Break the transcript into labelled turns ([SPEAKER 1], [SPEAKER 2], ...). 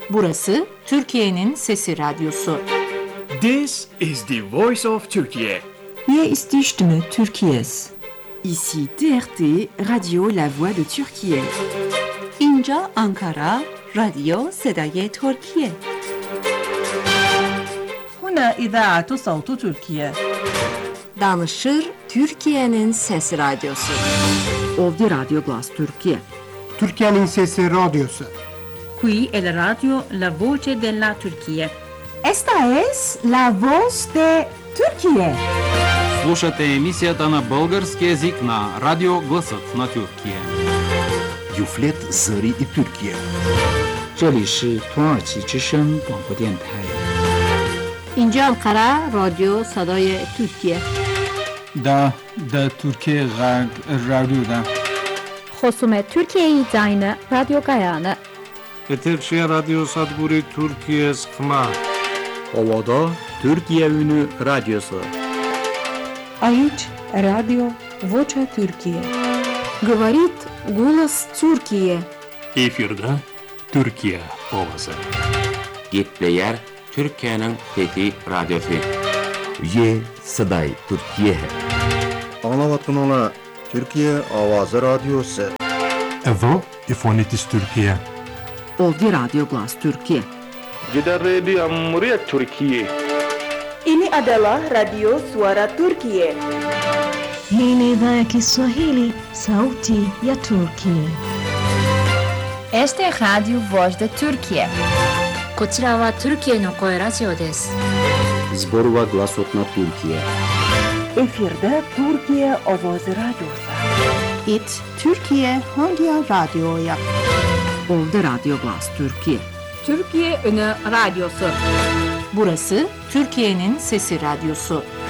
[SPEAKER 1] Burası Türkiye'nin Sesi Radyosu.
[SPEAKER 2] This is the voice of Turkey.
[SPEAKER 3] Hier ist die Stimme Türkiye's.
[SPEAKER 4] Ici TRT, Radio La Voix de Türkiye.
[SPEAKER 3] اینجا Ankara, راديو صدای ترکیه.
[SPEAKER 5] هنا إذاعة صوت تركيا.
[SPEAKER 1] Danışır Türkiye'nin Sesi Radyosu.
[SPEAKER 4] Ovdje Radio Glas Türkiye.
[SPEAKER 6] Türkiye'nin Sesi Radyosu.
[SPEAKER 5] Qui è la radio La Voce della Turchia.
[SPEAKER 3] Esta es la voz de Türkiye.
[SPEAKER 7] Слушате емисията на български език на Радио Гласът на Тюркия.
[SPEAKER 8] Юфлет Зари и Türkiye.
[SPEAKER 9] 这里是土耳其之声广播电台。
[SPEAKER 1] اینجا Ankara, رادیو صدای ترکیه.
[SPEAKER 9] Da Türkiye radyoda.
[SPEAKER 10] خصوم ترکیه زاین رادیو گایانه.
[SPEAKER 11] Eterşehir Radyo Sadburi Türkiye Sıkma.
[SPEAKER 12] Ovada Türkiye Ünü Radyosu.
[SPEAKER 3] Aici Radio Vocea Türkiye.
[SPEAKER 1] Говорит голос Türkiye.
[SPEAKER 2] Efirde Türkiye Ovası.
[SPEAKER 12] Gitleyer Türkiye'nin Fethi Radyosu.
[SPEAKER 8] Ye Saday Türkiye.
[SPEAKER 13] Anlavatın Türkiye Avazı Radyosu.
[SPEAKER 11] Evo İfonitis Türkiye.
[SPEAKER 4] Ovdje Radio Glas Türkiye.
[SPEAKER 14] Gider Radio Cumhuriyet Türkiye.
[SPEAKER 15] Ini adalah Radio Suara Turkiye.
[SPEAKER 16] Hii ni idhaa ya Kiswahili, sauti ya Turkiye.
[SPEAKER 17] Este es Radio Voz de Turkiye.
[SPEAKER 18] こちらはトルキエの声ラジオです。
[SPEAKER 12] Zborova Glasotna Türkiye.
[SPEAKER 3] Efirde Türkiye Avazı Radyosu.
[SPEAKER 4] It Türkiye Hangi Radyo'ya? Ovdje Radio Glas Türkiye.
[SPEAKER 1] Türkiye Ünü Radyosu. Burası Türkiye'nin Sesi Radyosu.